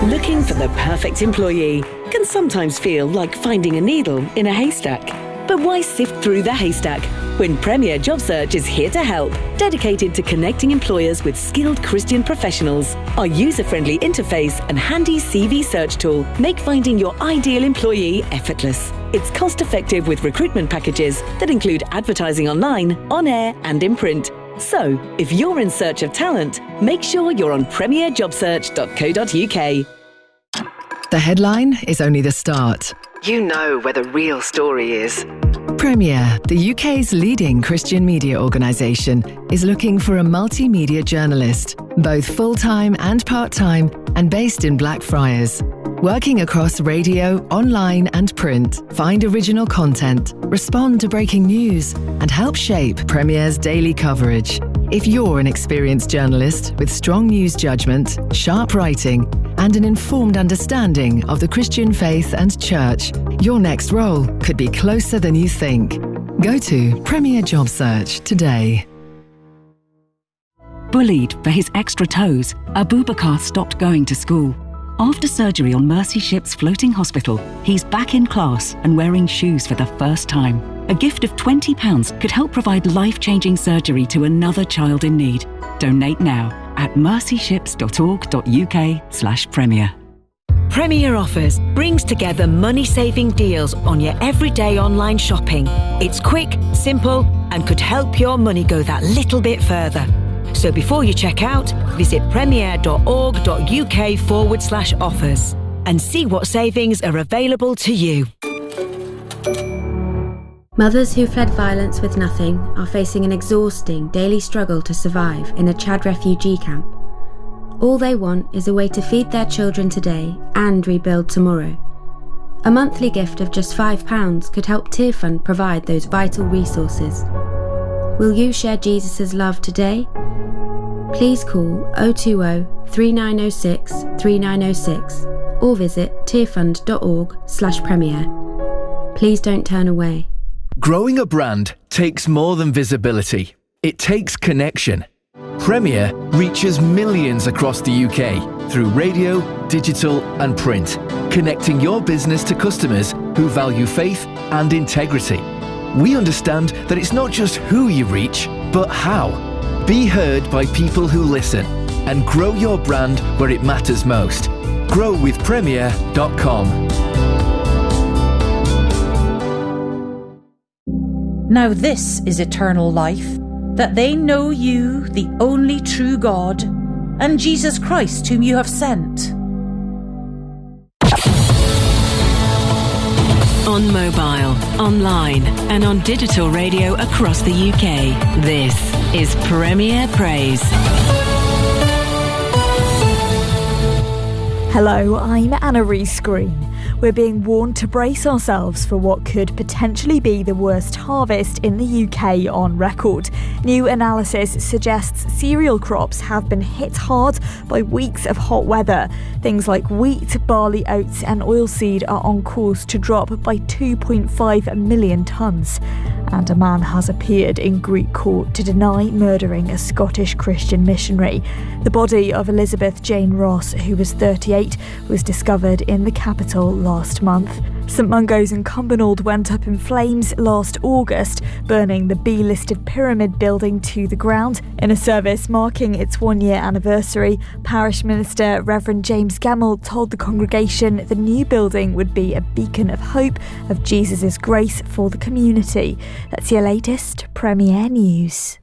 Looking for the perfect employee can sometimes feel like finding a needle in a haystack. But why sift through the haystack when Premier Job Search is here to help, dedicated to connecting employers with skilled Christian professionals? Our user-friendly interface and handy CV search tool make finding your ideal employee effortless. It's cost-effective with recruitment packages that include advertising online, on air and in print. So, if you're in search of talent, make sure you're on premierjobsearch.co.uk. The headline is only the start. You know where the real story is. Premier, the UK's leading Christian media organisation, is looking for a multimedia journalist, both full-time and part-time, and based in Blackfriars. Working across radio, online and print, find original content, respond to breaking news, and help shape Premier's daily coverage. If you're an experienced journalist with strong news judgment, sharp writing, and an informed understanding of the Christian faith and church, your next role could be closer than you think. Go to Premier Job Search today. Bullied for his extra toes, Abubakar stopped going to school. After surgery on Mercy Ship's floating hospital, he's back in class and wearing shoes for the first time. A gift of £20 could help provide life-changing surgery to another child in need. Donate now at mercyships.org.uk/Premier. Premier Offers brings together money-saving deals on your everyday online shopping. It's quick, simple, and could help your money go that little bit further. So before you check out, visit premier.org.uk/offers and see what savings are available to you. Mothers who fled violence with nothing are facing an exhausting daily struggle to survive in a Chad refugee camp. All they want is a way to feed their children today and rebuild tomorrow. A monthly gift of just £5 could help Tearfund provide those vital resources. Will you share Jesus' love today? Please call 020 3906 3906 or visit tearfund.org/premier. Please don't turn away. Growing a brand takes more than visibility. It takes connection. Premier reaches millions across the UK through radio, digital and print, connecting your business to customers who value faith and integrity. We understand that it's not just who you reach, but how. Be heard by people who listen and grow your brand where it matters most. Growwithpremier.com. Now this is eternal life, that they know you, the only true God, and Jesus Christ whom you have sent. On mobile, online and on digital radio across the UK, this is Premier Praise. Hello, I'm Anna Rees-Green. We're being warned to brace ourselves for what could potentially be the worst harvest in the UK on record. New analysis suggests cereal crops have been hit hard by weeks of hot weather. Things like wheat, barley, oats and oilseed are on course to drop by 2.5 million tonnes. And a man has appeared in Greek court to deny murdering a Scottish Christian missionary. The body of Elizabeth Jane Ross, who was 38, was discovered in the capital last month. St Mungo's in Cumbernauld went up in flames last August, burning the B-listed pyramid building to the ground. In a service marking its one-year anniversary, Parish Minister Reverend James Gamble told the congregation the new building would be a beacon of hope of Jesus' grace for the community. That's your latest Premier News.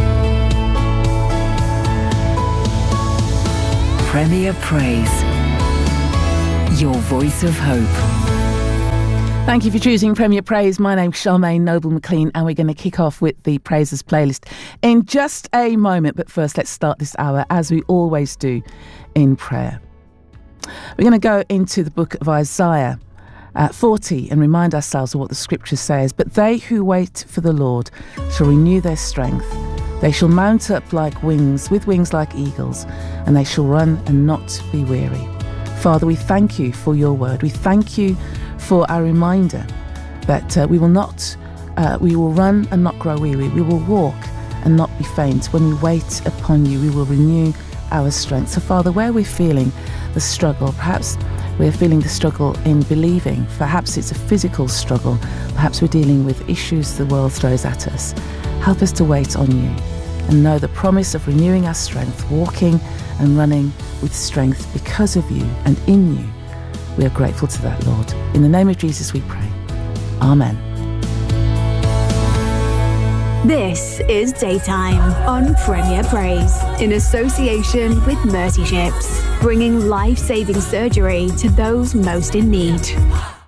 Premier Praise. Your voice of hope. Thank you for choosing Premier Praise. My name's Charmaine Noble-McLean and we're going to kick off with the Praises playlist in just a moment. But first, let's start this hour, as we always do, in prayer. We're going to go into the book of Isaiah 40 and remind ourselves of what the scripture says. But they who wait for the Lord shall renew their strength. They shall mount up like wings, with wings like eagles, and they shall run and not be weary. Father, we thank you for your word. We thank you for our reminder that we will run and not grow weary. We will walk and not be faint. When we wait upon you, we will renew our strength. So, Father, where we're feeling the struggle. Perhaps we're feeling the struggle in believing. Perhaps it's a physical struggle. Perhaps we're dealing with issues the world throws at us. Help us to wait on you and know the promise of renewing our strength, walking and running with strength because of you and in you. We are grateful to that, Lord. In the name of Jesus we pray. Amen. This is Daytime on Premier Praise in association with Mercy Ships, bringing life-saving surgery to those most in need.